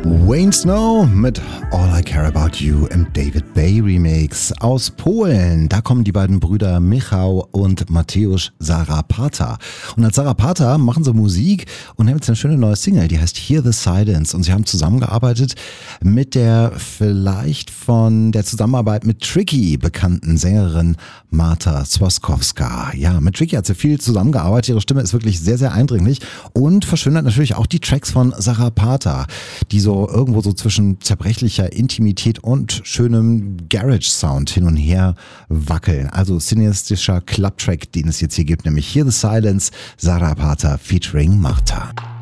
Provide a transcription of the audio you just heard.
Wayne Snow mit All I Care About You im David Bay Remix. Aus Polen, da kommen die beiden Brüder Michał und Mateusz Zarapata. Und als Zarapata machen sie Musik und haben jetzt eine schöne neue Single, die heißt Hear the Silence. Und sie haben zusammengearbeitet mit der vielleicht von der Zusammenarbeit mit Tricky bekannten Sängerin Marta Swaskowska. Ja, mit Tricky hat sie viel zusammengearbeitet. Ihre Stimme ist wirklich sehr, sehr eindringlich und verschönert natürlich auch die Tracks von Zarapata, die so irgendwo so zwischen zerbrechlicher Intimität und schönem Garage-Sound hin und her wackeln. Also cineastischer Clubtrack, den es jetzt hier gibt, nämlich Hear the Silence, Zarapata featuring Marta.